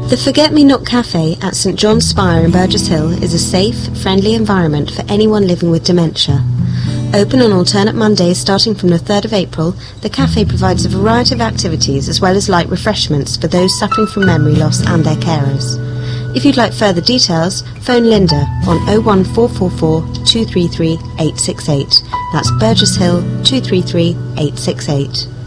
The Forget Me Not Cafe at St John's Spire in Burgess Hill is a safe, friendly environment for anyone living with dementia. Open on alternate Mondays starting from the 3rd of April, the cafe provides a variety of activities as well as light refreshments for those suffering from memory loss and their carers. If you'd like further details, phone Linda on 01444 233 868. That's Burgess Hill 233 868.